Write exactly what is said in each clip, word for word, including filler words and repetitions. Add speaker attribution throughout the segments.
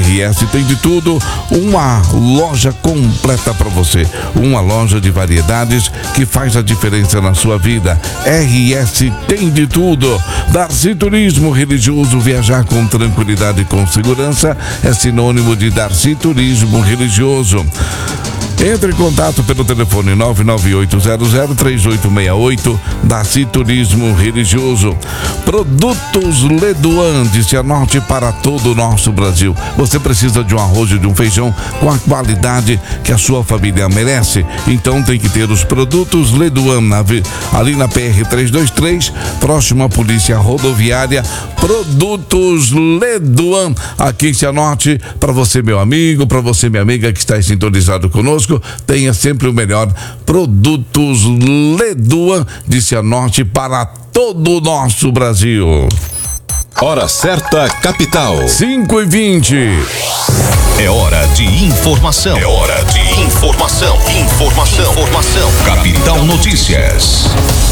Speaker 1: R S tem de tudo, uma loja completa para você, uma loja de variedades que faz a diferença na sua vida. R S tem de tudo. Darcy Turismo Religioso, viajar com tranquilidade e com segurança é sinônimo de Darcy Turismo Religioso. Entre em contato pelo telefone nove nove oito zero zero três oito seis oito, Darcy Turismo Religioso. Produtos Leduan de Cianorte para todo o nosso Brasil. Você precisa de um arroz e de um feijão com a qualidade que a sua família merece. Então tem que ter os produtos Leduan ali na P R trezentos e vinte e três, próximo à Polícia Rodoviária. Produtos Leduan aqui em Cianorte, para você, meu amigo, para você, minha amiga que está sintonizado conosco. Tenha sempre o melhor. Produtos Leduan de Cianorte para todo o nosso Brasil.
Speaker 2: Hora certa, capital.
Speaker 1: cinco e vinte.
Speaker 2: É hora de informação. É hora de informação. Informação. Informação. Capital Notícias.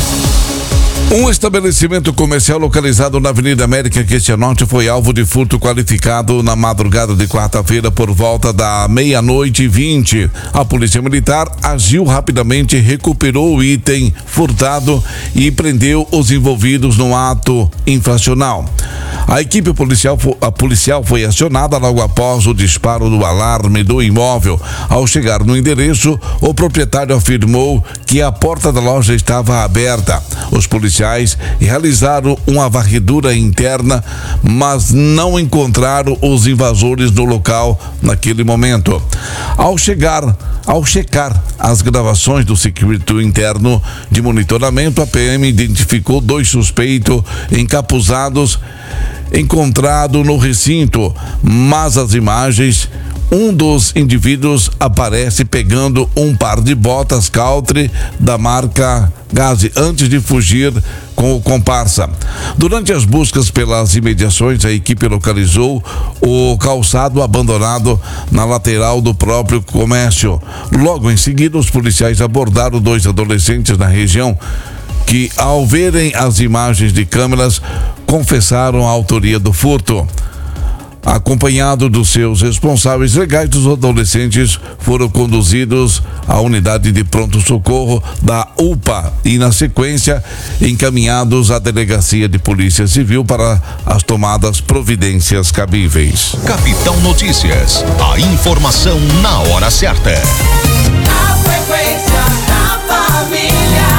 Speaker 1: Um estabelecimento comercial localizado na Avenida América, aqui em Cianorte, foi alvo de furto qualificado na madrugada de quarta-feira por volta da meia-noite e vinte. A Polícia Militar agiu rapidamente, recuperou o item furtado e prendeu os envolvidos no ato infracional. A equipe policial, a policial foi acionada logo após o disparo do alarme do imóvel. Ao chegar no endereço, o proprietário afirmou que a porta da loja estava aberta. Os policiais realizaram uma varredura interna, mas não encontraram os invasores no local naquele momento. Ao chegar, ao checar as gravações do circuito interno de monitoramento, a P M identificou dois suspeitos encapuzados encontrado no recinto, mas as imagens, um dos indivíduos aparece pegando um par de botas Caltre da marca Gazi antes de fugir com o comparsa. Durante as buscas pelas imediações, a equipe localizou o calçado abandonado na lateral do próprio comércio. Logo em seguida, os policiais abordaram dois adolescentes na região que, ao verem as imagens de câmeras, confessaram a autoria do furto. Acompanhado dos seus responsáveis legais, os adolescentes foram conduzidos à unidade de pronto-socorro da U P A e, na sequência, encaminhados à Delegacia de Polícia Civil para as tomadas providências cabíveis.
Speaker 2: Capital Notícias, a informação na hora certa.
Speaker 3: A frequência da família.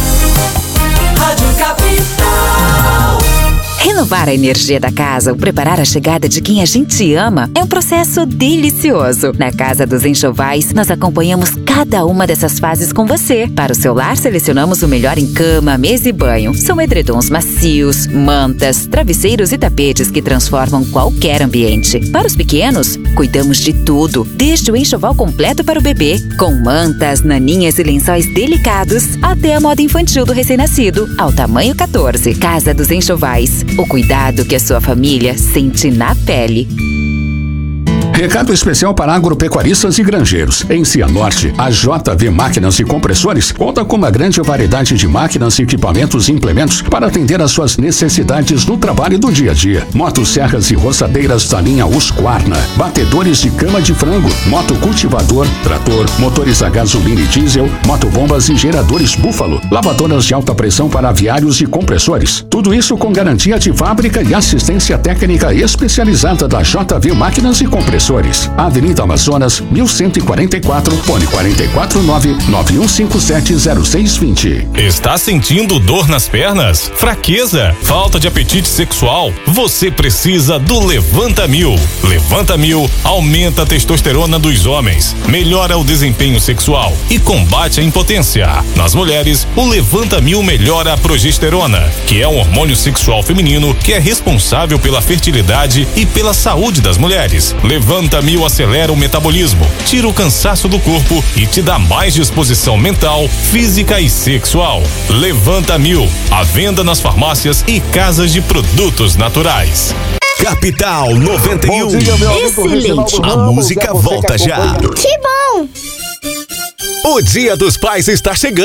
Speaker 3: Rádio Capital.
Speaker 4: Renovar a energia da casa ou preparar a chegada de quem a gente ama é um processo delicioso. Na Casa dos Enxovais, nós acompanhamos cada uma dessas fases com você. Para o seu lar, selecionamos o melhor em cama, mesa e banho. São edredons macios, mantas, travesseiros e tapetes que transformam qualquer ambiente. Para os pequenos, cuidamos de tudo, desde o enxoval completo para o bebê, com mantas, naninhas e lençóis delicados, até a moda infantil do recém-nascido, ao tamanho quatorze. Casa dos Enxovais. O cuidado que a sua família sente na pele.
Speaker 5: Recado especial para agropecuaristas e granjeiros. Em Cianorte, a J V Máquinas e Compressores conta com uma grande variedade de máquinas, equipamentos e implementos para atender às suas necessidades no trabalho do dia a dia. Motosserras e roçadeiras da linha Husqvarna, batedores de cama de frango, motocultivador, trator, motores a gasolina e diesel, motobombas e geradores Búfalo, lavadoras de alta pressão para aviários e compressores. Tudo isso com garantia de fábrica e assistência técnica especializada da J V Máquinas e Compressores. Avenida Amazonas, mil cento e quarenta e quatro, fone quatro quatro nove, nove um cinco sete, zero seis dois zero.
Speaker 6: Está sentindo dor nas pernas? Fraqueza? Falta de apetite sexual? Você precisa do Levanta Mil. Levanta Mil aumenta a testosterona dos homens, melhora o desempenho sexual e combate a impotência. Nas mulheres, o Levanta Mil melhora a progesterona, que é um hormônio sexual feminino que é responsável pela fertilidade e pela saúde das mulheres. Levanta Mil acelera o metabolismo, tira o cansaço do corpo e te dá mais disposição mental, física e sexual. Levanta Mil, à venda nas farmácias e casas de produtos naturais.
Speaker 2: Capital noventa e um.
Speaker 1: Bom dia, meu amigo
Speaker 7: Excelente.
Speaker 2: A música volta já.
Speaker 7: Que bom!
Speaker 2: O Dia dos Pais está chegando.